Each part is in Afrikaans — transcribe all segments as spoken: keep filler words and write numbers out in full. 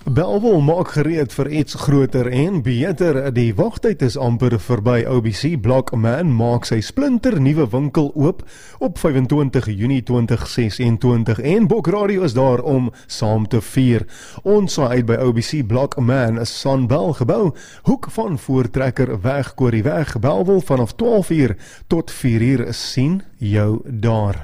Bellville maak gereed vir iets groter en beter. Die wagtyd is amper verby. O B C Blockman maak sy splinter nuwe winkel oop op vyf en twintig Junie twintig ses en twintig en Bok Radio is daar om saam te vier. Ons saai uit by O B C Blockman, 'n Sunbell gebou, hoek van Voortrekker weg Korieweg, Bellville vanaf twaalf uur tot vier uur. Sien jou daar.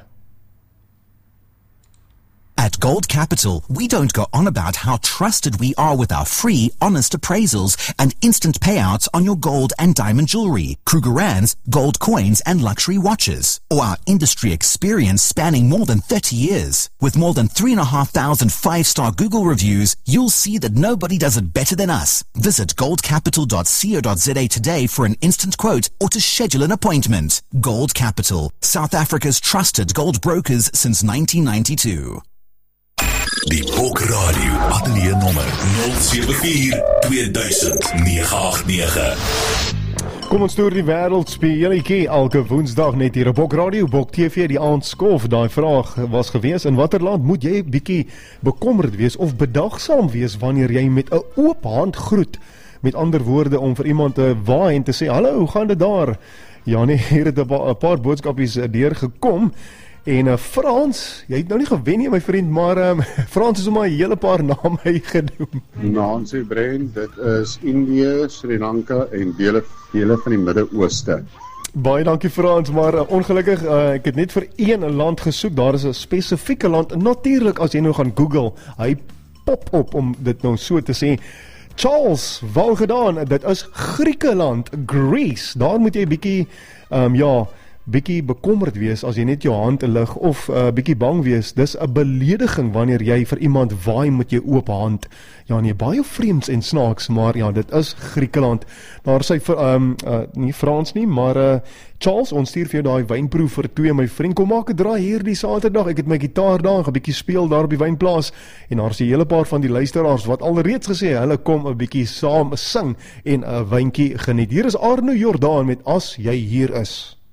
At Gold Capital, we don't go on about how trusted we are with our free, honest appraisals and instant payouts on your gold and diamond jewelry, Krugerrands, gold coins and luxury watches, or our industry experience spanning more than thirty years. With more than three and a half thousand five-star Google reviews, you'll see that nobody does it better than us. Visit gold capital dot co dot za today for an instant quote or to schedule an appointment. Gold Capital, South Africa's trusted gold brokers since nineteen ninety-two. Die Bok Radio Ateljee nommer nul sewe vier twee duisend nege agt nege. Kom ons toer die wêreld speletjie elke woensdag net hier op Bok Radio, Bok T V, die aandskof. Daai vraag was gewees, in watter land moet jy bietjie bekommerd wees of bedagsaam wees wanneer jy met 'n oop hand groet? Met ander woorde, om vir iemand te waai en te sê, hallo, hoe gaan dit daar? Ja nee, hier het 'n paar boodskapies deurgekom. En uh, Frans, jy het nou nie gewen nie my vriend, maar um, Frans is om 'n hele paar name genoem. Nancy Brand, dit is Indië, Sri Lanka en dele, dele van die Midde-Ooste. Baie dankie Frans, maar uh, ongelukkig, uh, ek het net vir een land gesoek, daar is 'n spesifieke land, natuurlik as jy nou gaan Google, hy pop op om dit nou so te sê. Charles, wel gedaan, dit is Griekeland, Greece, daar moet jy bietjie, um, ja, bietjie bekommerd wees as jy net jou hand lig of uh, bietjie bang wees. Dis 'n belediging wanneer jy vir iemand waai met jou oop hand. Ja nee, baie vreemds en snaaks, maar ja, dit is Griekeland. Daar sê vir um, uh, nie Frans nie, maar uh, Charles, ons stuur vir jou daai wynproef vir twee, my vriend. Kom maak 'n draai hierdie Saterdag. Ek het my gitaar daar, gaan 'n bietjie speel daar op die wynplaas en daar is 'n hele paar van die luisteraars wat alreeds gesê hulle kom 'n bietjie saam sing en 'n wyntjie geniet. Hier is Arno Jordaan met As jy hier is.